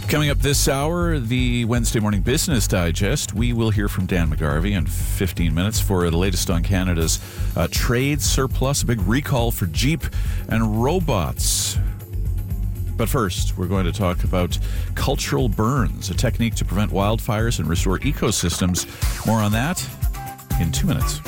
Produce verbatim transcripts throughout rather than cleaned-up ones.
Coming up this hour, the Wednesday Morning Business Digest. We will hear from Dan McGarvey in fifteen minutes for the latest on Canada's uh, trade surplus, a big recall for Jeep and robots. But first, we're going to talk about cultural burns, a technique to prevent wildfires and restore ecosystems. More on that in two minutes.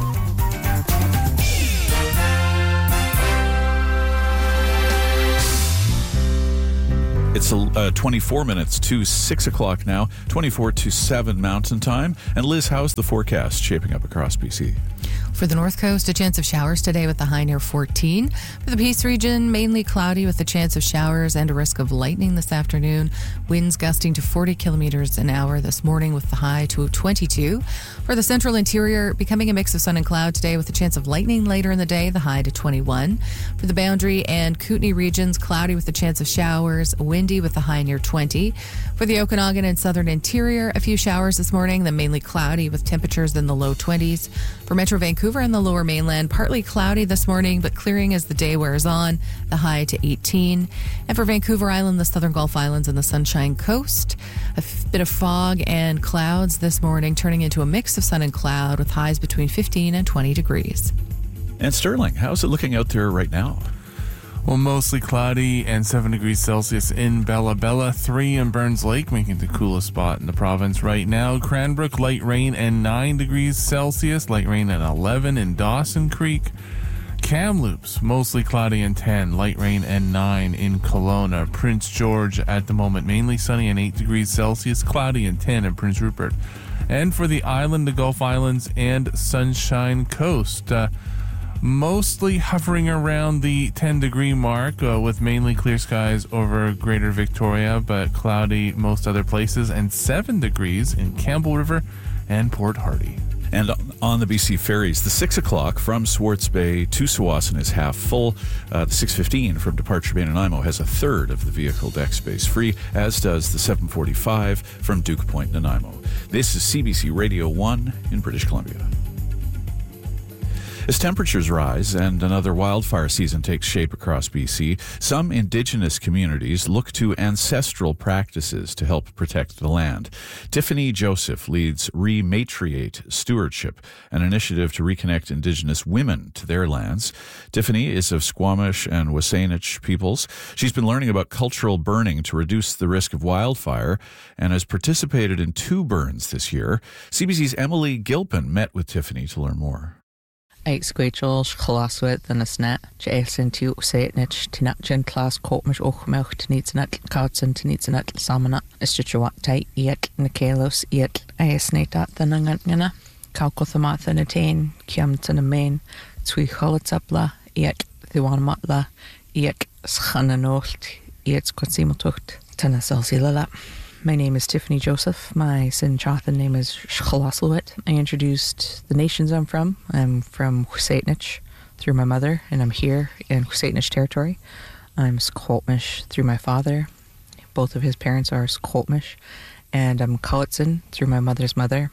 It's uh, twenty-four minutes to six o'clock now, twenty-four to seven Mountain Time. And Liz, how's the forecast shaping up across B C? For the North Coast, a chance of showers today with the high near fourteen. For the Peace region, mainly cloudy with a chance of showers and a risk of lightning this afternoon. Winds gusting to forty kilometers an hour this morning with the high to twenty-two. For the central interior, becoming a mix of sun and cloud today with a chance of lightning later in the day, the high to twenty-one. For the Boundary and Kootenay regions, cloudy with a chance of showers, windy with the high near twenty. For the Okanagan and southern interior, a few showers this morning, then mainly cloudy with temperatures in the low twenties. For Metro Vancouver and the lower mainland, partly cloudy this morning, but clearing as the day wears on, the high to eighteen. And for Vancouver Island, the southern Gulf Islands and the Sunshine Coast, a f- bit of fog and clouds this morning, turning into a mix of sun and cloud with highs between fifteen and twenty degrees. And Sterling, how's it looking out there right now? Well, mostly cloudy and seven degrees Celsius in Bella Bella, three in Burns Lake, making it the coolest spot in the province right now. Cranbrook, light rain and nine degrees Celsius, light rain at eleven in Dawson Creek. Kamloops, mostly cloudy and ten, light rain and nine in Kelowna. Prince George at the moment, mainly sunny and eight degrees Celsius, cloudy and ten in Prince Rupert. And for the island, the Gulf Islands and Sunshine Coast, uh, mostly hovering around the ten degree mark uh, with mainly clear skies over Greater Victoria, but cloudy most other places, and seven degrees in Campbell River and Port Hardy. And on the B C ferries, the six o'clock from Swartz Bay to Tsawwassen is half full. Uh, the six fifteen from Departure Bay Nanaimo has a third of the vehicle deck space free, as does the seven forty-five from Duke Point Nanaimo. This is C B C Radio one in British Columbia. As temperatures rise and another wildfire season takes shape across B C, some Indigenous communities look to ancestral practices to help protect the land. Tiffany Joseph leads Rematriate Stewardship, an initiative to reconnect Indigenous women to their lands. Tiffany is of Squamish and Wasanich peoples. She's been learning about cultural burning to reduce the risk of wildfire and has participated in two burns this year. C B C's Emily Gilpin met with Tiffany to learn more. Ag sgwydol schlaswyd yn ysnet, jason tiw setnich tinachin class kopmish ochmelch tinitznat kautsen tinitznat samana istichwat iet nikelos iet asneta thanangana kaukothamath and attain kiamton a main twi holitsapla iet thiwanmatla iet schananolt iet skotsimotucht tanasalsilala. My name is Tiffany Joseph. My Sinchathan name is Shkhalasluit. I introduced the nations I'm from. I'm from Husaitnich through my mother, and I'm here in Husaitnich territory. I'm Skoltmish through my father. Both of his parents are Skoltmish. And I'm Kalitsin through my mother's mother.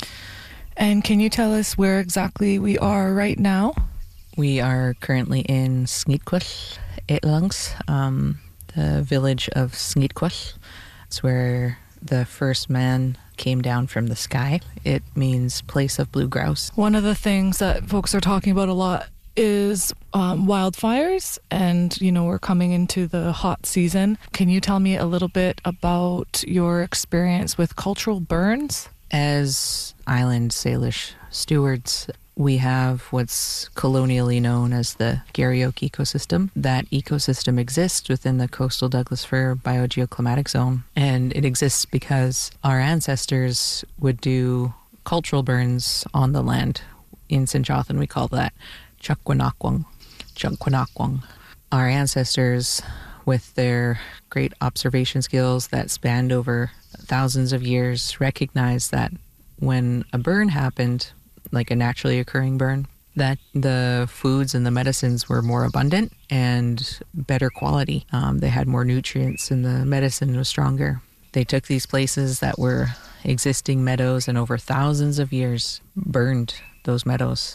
And can you tell us where exactly we are right now? We are currently in Sneedquil, Etlangs, um, the village of Sneedquil. It's where the first man came down from the sky. It means place of blue grouse. One of the things that folks are talking about a lot is um, wildfires, and you know we're coming into the hot season. Can you tell me a little bit about your experience with cultural burns? As Island Salish stewards, we have what's colonially known as the Garryoke ecosystem. That ecosystem exists within the coastal Douglas fir biogeoclimatic zone, and it exists because our ancestors would do cultural burns on the land. In Sinchathan, we call that Chukwanakwang. Chukwanakwang. Our ancestors, with their great observation skills that spanned over thousands of years, recognized that when a burn happened, like a naturally occurring burn, that the foods and the medicines were more abundant and better quality. Um, they had more nutrients and the medicine was stronger. They took these places that were existing meadows and over thousands of years burned those meadows.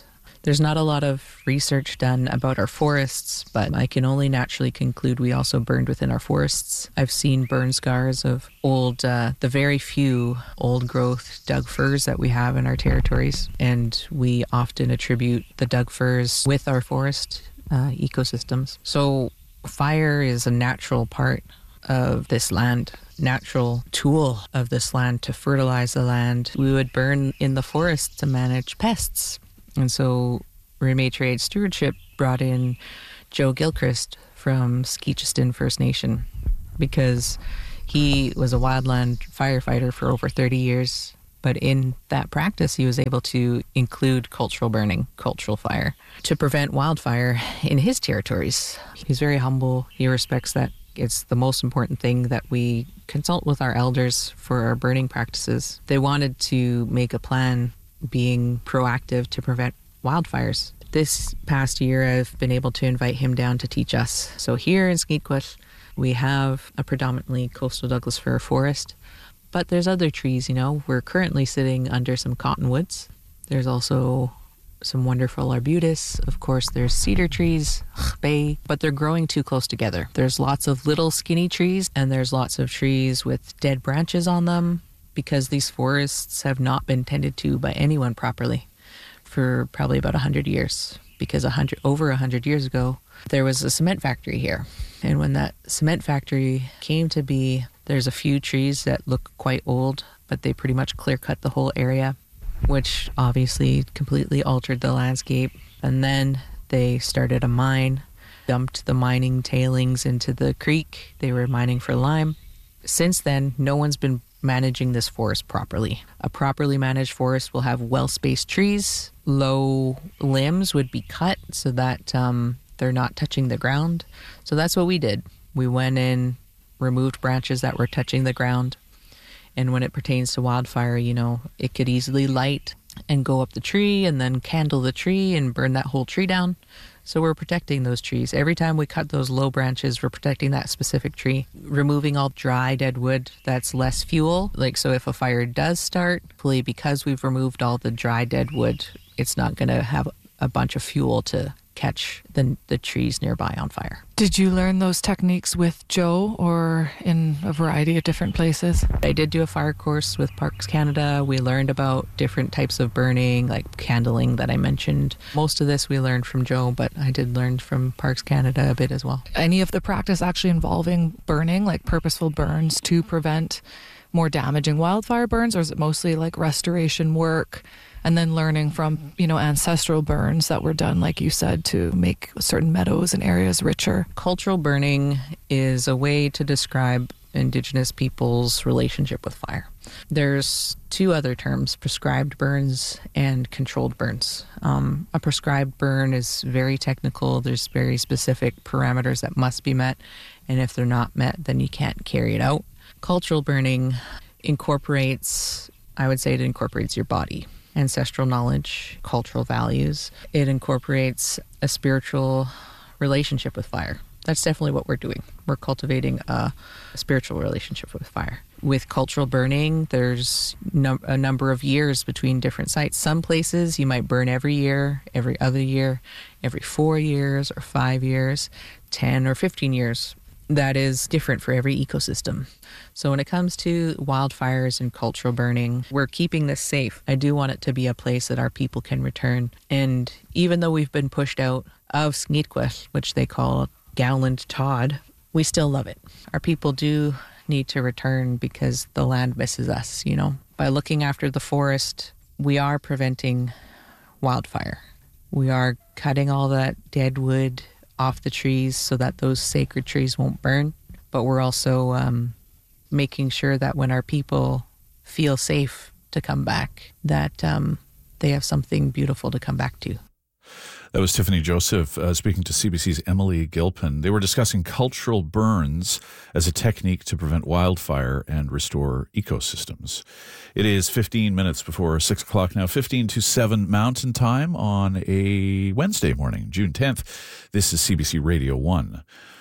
There's not a lot of research done about our forests, but I can only naturally conclude we also burned within our forests. I've seen burn scars of old, uh, the very few old growth Doug firs that we have in our territories, and we often attribute the Doug firs with our forest uh, ecosystems. So fire is a natural part of this land, natural tool of this land to fertilize the land. We would burn in the forest to manage pests. And so Rematriate Stewardship brought in Joe Gilchrist from Skeetcheston First Nation because he was a wildland firefighter for over thirty years. But in that practice, he was able to include cultural burning, cultural fire, to prevent wildfire in his territories. He's very humble. He respects that. It's the most important thing that we consult with our elders for our burning practices. They wanted to make a plan being proactive to prevent wildfires. This past year, I've been able to invite him down to teach us. So here in Skeetquit, we have a predominantly coastal Douglas fir forest, but there's other trees, you know. We're currently sitting under some cottonwoods. There's also some wonderful arbutus. Of course, there's cedar trees, bay, but they're growing too close together. There's lots of little skinny trees, and there's lots of trees with dead branches on them, because these forests have not been tended to by anyone properly for probably about one hundred years. Because one hundred, over one hundred years ago, there was a cement factory here. And when that cement factory came to be, there's a few trees that look quite old, but they pretty much clear-cut the whole area, which obviously completely altered the landscape. And then they started a mine, dumped the mining tailings into the creek. They were mining for lime. Since then, no one's been managing this forest properly. A properly managed forest will have well-spaced trees. Low limbs would be cut so that um, they're not touching the ground. So that's what we did. We went in, removed branches that were touching the ground. And when it pertains to wildfire, you know, it could easily light and go up the tree and then candle the tree and burn that whole tree down. So we're protecting those trees. Every time we cut those low branches, we're protecting that specific tree. Removing all dry dead wood, that's less fuel. Like, so if a fire does start, hopefully because we've removed all the dry dead wood, it's not going to have a bunch of fuel to catch the, the trees nearby on fire. Did you learn those techniques with Joe or in a variety of different places? I did do a fire course with Parks Canada. We learned about different types of burning, like candling that I mentioned. Most of this we learned from Joe, but I did learn from Parks Canada a bit as well. Any of the practice actually involving burning, like purposeful burns to prevent more damaging wildfire burns, or is it mostly like restoration work and then learning from, you know, ancestral burns that were done, like you said, to make certain meadows and areas richer? Cultural burning is a way to describe Indigenous people's relationship with fire. There's two other terms, prescribed burns and controlled burns. Um, a prescribed burn is very technical. There's very specific parameters that must be met, and if they're not met, then you can't carry it out. Cultural burning incorporates, I would say it incorporates your body, ancestral knowledge, cultural values. It incorporates a spiritual relationship with fire. That's definitely what we're doing. We're cultivating a spiritual relationship with fire. With cultural burning, there's num- a number of years between different sites. Some places you might burn every year, every other year, every four years or five years, ten or fifteen years. That is different for every ecosystem. So when it comes to wildfires and cultural burning, we're keeping this safe. I do want it to be a place that our people can return. And even though we've been pushed out of Skeetquit, which they call Gowland Todd, we still love it. Our people do need to return because the land misses us, you know. By looking after the forest, we are preventing wildfire. We are cutting all that dead wood off the trees so that those sacred trees won't burn. But we're also um, making sure that when our people feel safe to come back, that um, they have something beautiful to come back to. That was Tiffany Joseph uh, speaking to C B C's Emily Gilpin. They were discussing cultural burns as a technique to prevent wildfire and restore ecosystems. It is fifteen minutes before six o'clock now, fifteen to seven Mountain Time on a Wednesday morning, June tenth. This is C B C Radio one.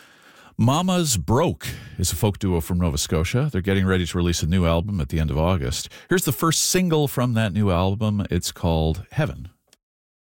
Mama's Broke is a folk duo from Nova Scotia. They're getting ready to release a new album at the end of August. Here's the first single from that new album. It's called Heaven.